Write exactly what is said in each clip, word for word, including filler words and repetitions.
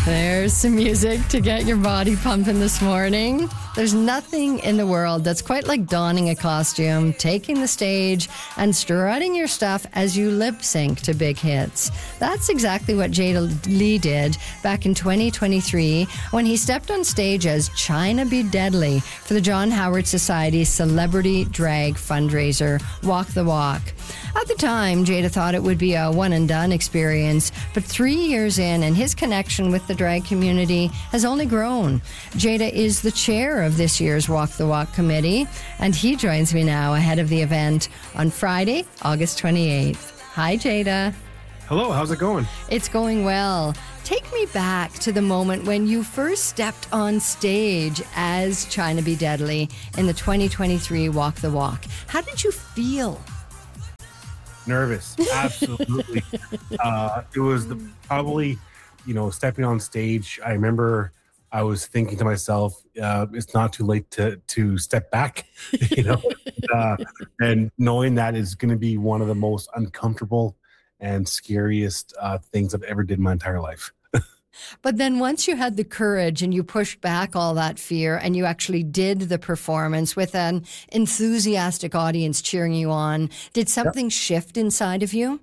There's some music to get your body pumping this morning. There's nothing in the world that's quite like donning a costume, taking the stage, and strutting your stuff as you lip sync to big hits. That's exactly what Jada Lee did back in twenty twenty-three when he stepped on stage as China Be Deadly for the John Howard Society's celebrity drag fundraiser, Walk the Walk. At the time, Jada thought it would be a one-and-done experience, but three years in, and his connection with the drag community has only grown. Jada is the chair of this year's Walk the Walk committee, and he joins me now ahead of the event on Friday, August twenty-eighth. Hi, Jada. Hello, how's it going? It's going well. Take me back to the moment when you first stepped on stage as China Be Deadly in the twenty twenty-three Walk the Walk. How did you feel? Nervous, absolutely. uh, it was the, probably, you know, stepping on stage. I remember I was thinking to myself, uh, it's not too late to to step back, you know, uh, and knowing that is going to be one of the most uncomfortable and scariest uh, things I've ever did in my entire life. But then once you had the courage and you pushed back all that fear and you actually did the performance with an enthusiastic audience cheering you on, did something yep. shift inside of you?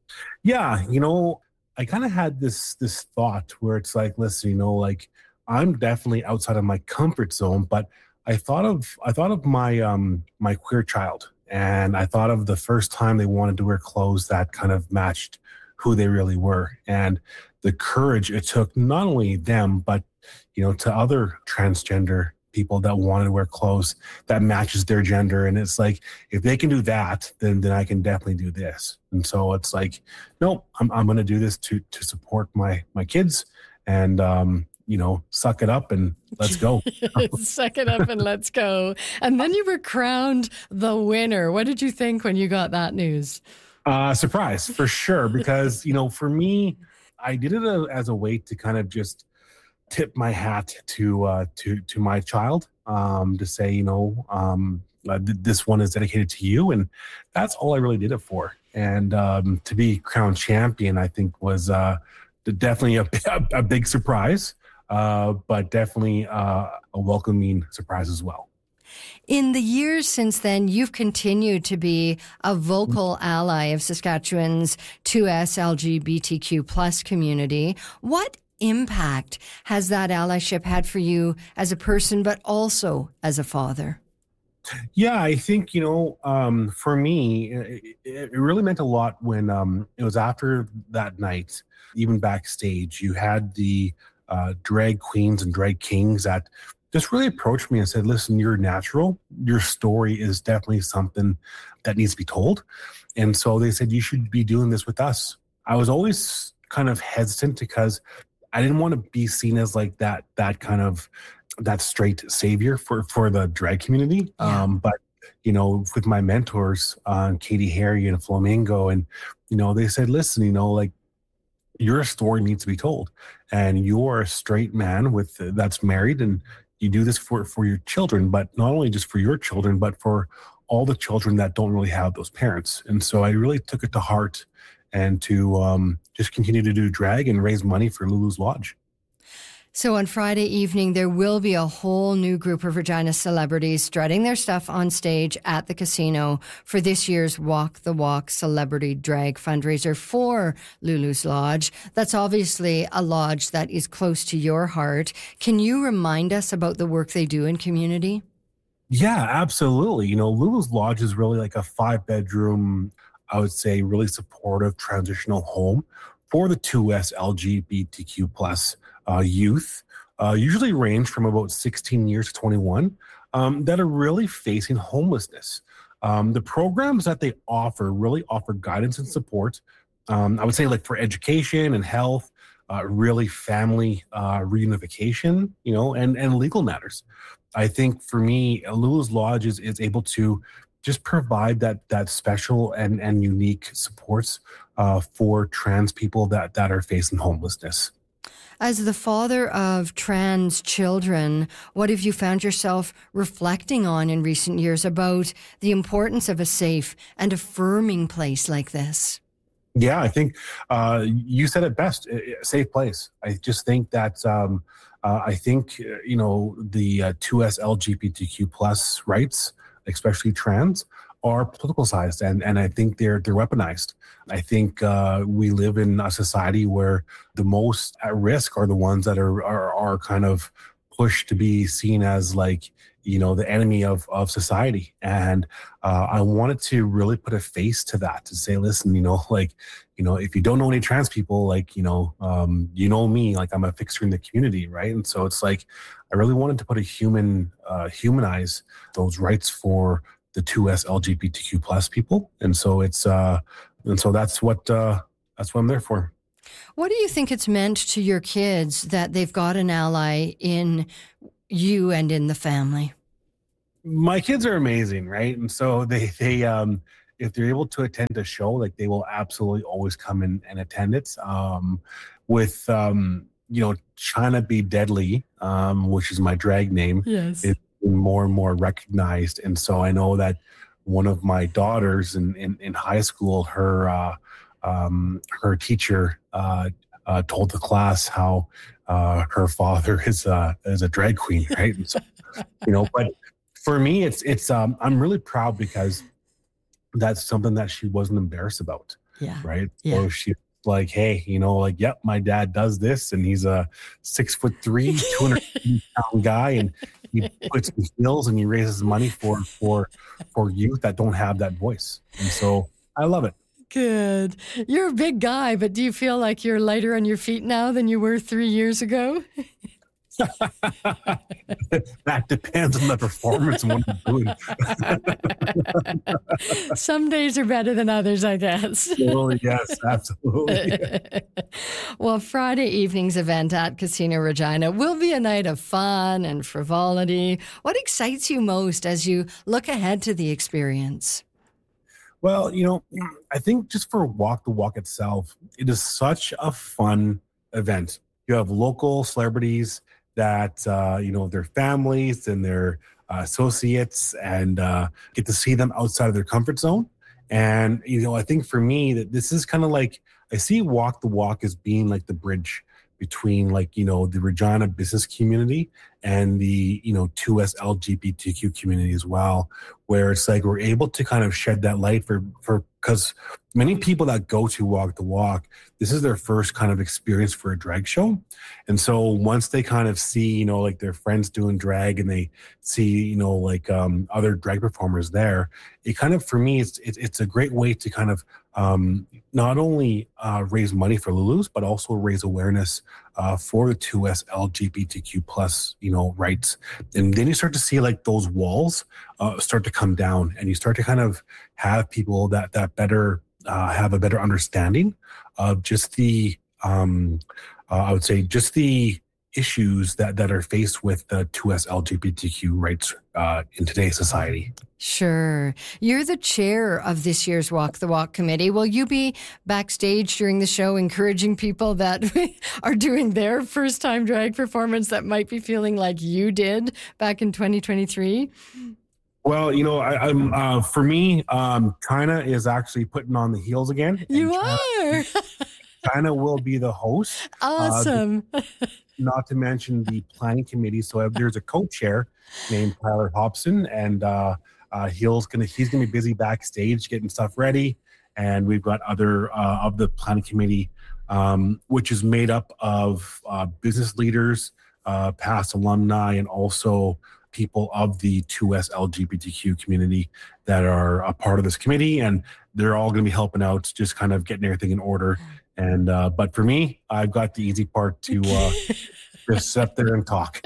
Yeah, you know, I kind of had this this thought where it's like, listen, you know, like I'm definitely outside of my comfort zone, but I thought of I thought of my um my queer child, and I thought of the first time they wanted to wear clothes that kind of matched who they really were, and the courage it took not only them, but, you know, to other transgender people that wanted to wear clothes that matches their gender. And it's like, if they can do that, then then I can definitely do this. And so it's like, no, I'm I'm going to do this to to support my my kids, and um, you know, suck it up and let's go. Suck it up and let's go. And then you were crowned the winner. What did you think when you got that news? Uh, surprise, for sure, because, you know, for me, I did it a, as a way to kind of just tip my hat to uh, to to my child, um, to say, you know, um, uh, th- this one is dedicated to you, and that's all I really did it for. And um, to be crowned champion, I think, was uh, definitely a, a, a big surprise, uh, but definitely uh, a welcoming surprise as well. In the years since then, you've continued to be a vocal ally of Saskatchewan's two S L G B T Q plus community. What impact has that allyship had for you as a person, but also as a father? Yeah, I think, you know, um, for me, it, it really meant a lot when um, it was after that night, even backstage, you had the uh, drag queens and drag kings that just really approached me and said, listen, you're natural. Your story is definitely something that needs to be told. And so they said, you should be doing this with us. I was always kind of hesitant because I didn't want to be seen as like that, that kind of, that straight savior for, for the drag community. Yeah. Um, but, you know, with my mentors, uh, Katie Harry and Flamingo, and, you know, they said, listen, you know, like, your story needs to be told, and you're a straight man with that's married, and you do this for, for your children, but not only just for your children, but for all the children that don't really have those parents. And so I really took it to heart, and to um, just continue to do drag and raise money for Lulu's Lodge. So on Friday evening, there will be a whole new group of Regina celebrities strutting their stuff on stage at the casino for this year's Walk the Walk Celebrity Drag fundraiser for Lulu's Lodge. That's obviously a lodge that is close to your heart. Can you remind us about the work they do in community? Yeah, absolutely. You know, Lulu's Lodge is really like a five-bedroom, I would say, really supportive transitional home for the two S L G B T Q plus uh, youth, uh, usually range from about sixteen years to twenty-one, um, that are really facing homelessness. Um, the programs that they offer really offer guidance and support. Um, I would say, like, for education and health, uh, really family uh, reunification, you know, and, and legal matters. I think for me, Lulu's Lodge is, is able to just provide that that special and, and unique supports uh, for trans people that, that are facing homelessness. As the father of trans children, what have you found yourself reflecting on in recent years about the importance of a safe and affirming place like this? Yeah, I think uh, you said it best. A safe place. I just think that um, uh, I think uh, you know the uh, two S L G B T Q plus rights, especially trans, are politicized, and and I think they're they're weaponized. I think uh, we live in a society where the most at risk are the ones that are are, are kind of pushed to be seen as like you know the enemy of of society, and uh, I wanted to really put a face to that, to say, listen, you know, like, you know, if you don't know any trans people, like, you know, um, you know me, like I'm a fixture in the community, right? And so it's like I really wanted to put a human, uh, humanize those rights for the two S L G B T Q plus people, and so it's uh, and so that's what uh, that's what I'm there for. What do you think it's meant to your kids that they've got an ally in you and in the family? My kids are amazing, right? And so they they um if they're able to attend a show, like they will absolutely always come in and attend it. Um with um you know China Be Deadly, um which is my drag name, Yes. is more and more recognized. And so I know that one of my daughters in in, in high school, her uh um her teacher uh, uh told the class how uh her father is uh is a drag queen, right? And so, you know, but for me, it's it's um I'm really proud because that's something that she wasn't embarrassed about. Yeah. Right. Yeah. So she's like, hey, you know, like, yep, my dad does this, and he's a six foot three, two hundred pound guy, and he puts in heels and he raises money for for for youth that don't have that voice. And so I love it. Good. You're a big guy, but do you feel like you're lighter on your feet now than you were three years ago? That depends on the performance and what I'm doing. Some days are better than others, I guess. Well, yes, absolutely. Well, Friday evening's event at Casino Regina will be a night of fun and frivolity. What excites you most as you look ahead to the experience? Well, you know, I think just for Walk the Walk itself, it is such a fun event. You have local celebrities that, uh, you know, their families and their uh, associates, and uh, get to see them outside of their comfort zone. And, you know, I think for me that this is kind of like, I see Walk the Walk as being like the bridge between, like, you know, the Regina business community and the, you know, two S L G B T Q community as well, where it's like we're able to kind of shed that light for, for, because many people that go to Walk the Walk, this is their first kind of experience for a drag show. And so once they kind of see, you know, like their friends doing drag, and they see, you know, like um, other drag performers there, it kind of, for me, it's, it's, it's a great way to kind of um, not only uh, raise money for Lulu's, but also raise awareness uh, for the two S L G B T Q plus, you know, rights. And then you start to see like those walls uh, start to come down, and you start to kind of have people that, that better uh, have a better understanding of just the, um, uh, I would say just the issues that, that are faced with the two S L G B T Q rights uh, in today's society. Sure. You're the chair of this year's Walk the Walk committee. Will you be backstage during the show encouraging people that are doing their first time drag performance that might be feeling like you did back in twenty twenty-three? Well, you know, I, I'm uh, for me, um, China is actually putting on the heels again. You China, are. China will be the host. Awesome. Uh, not to mention the planning committee. So there's a co-chair named Tyler Hobson, and uh, uh, he's gonna he's gonna be busy backstage getting stuff ready. And we've got other uh, of the planning committee, um, which is made up of uh, business leaders, uh, past alumni, and also people of the two S L G B T Q community that are a part of this committee, and they're all going to be helping out, just kind of getting everything in order. And uh, but for me, I've got the easy part to uh, just sit there and talk.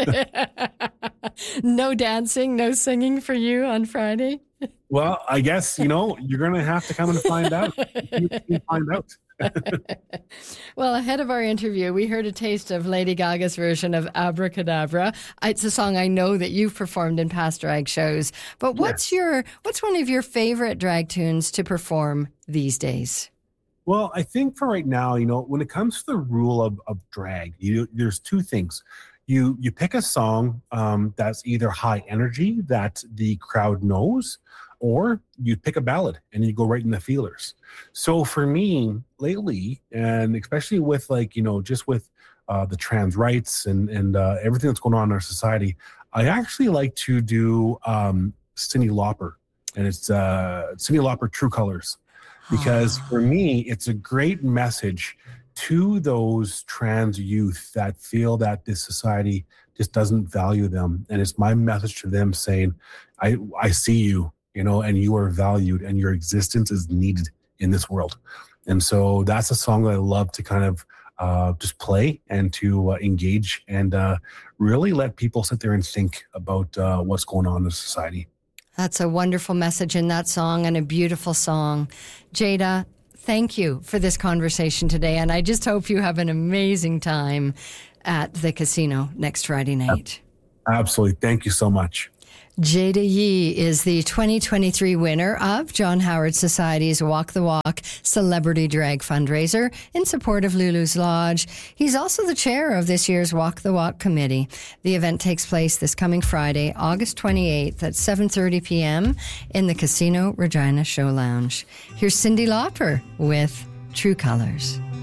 No dancing, no singing for you on Friday? Well, I guess, you know, you're going to have to come and find out. You can find out. Well, ahead of our interview, we heard a taste of Lady Gaga's version of Abracadabra. It's a song I know that you've performed in past drag shows. But what's yeah. your what's one of your favorite drag tunes to perform these days? Well, I think for right now, you know, when it comes to the rule of, of drag, you, there's two things. You you pick a song um, that's either high energy that the crowd knows, or you'd pick a ballad and you go right in the feelers. So for me lately, and especially with like, you know, just with uh, the trans rights and, and uh, everything that's going on in our society, I actually like to do um, Cyndi Lauper, and it's uh, Cyndi Lauper True Colors, because for me, it's a great message to those trans youth that feel that this society just doesn't value them. And it's my message to them saying, I, I see you, you know, and you are valued and your existence is needed in this world. And so that's a song that I love to kind of uh, just play and to uh, engage and uh, really let people sit there and think about uh, what's going on in society. That's a wonderful message in that song and a beautiful song. Jada, thank you for this conversation today. And I just hope you have an amazing time at the casino next Friday night. Absolutely. Thank you so much. Jada Yee is the twenty twenty-three winner of John Howard Society's Walk the Walk Celebrity Drag Fundraiser in support of Lulu's Lodge. He's also the chair of this year's Walk the Walk Committee. The event takes place this coming Friday, August twenty-eighth at seven thirty p.m. in the Casino Regina Show Lounge. Here's Cyndi Lauper with True Colors.